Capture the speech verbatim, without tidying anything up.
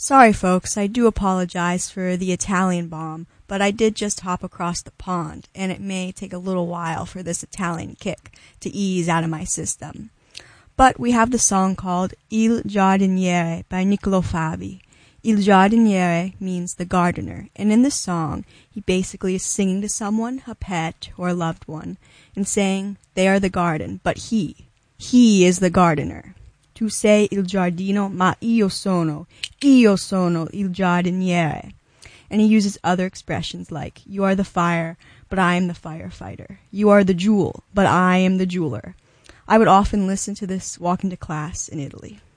Sorry folks, I do apologize for the Italian bomb, but I did just hop across the pond, and it may take a little while for this Italian kick to ease out of my system. But we have the song called Il Giardiniere by Niccolo Fabi. Il Giardiniere means the gardener, and in this song, he basically is singing to someone, a pet or a loved one, and saying they are the garden, but he, he is the gardener. Tu sei il giardino, ma io sono, io sono il giardiniere. And he uses other expressions like, you are the fire, but I am the firefighter. You are the jewel, but I am the jeweler. I would often listen to this walking to class in Italy.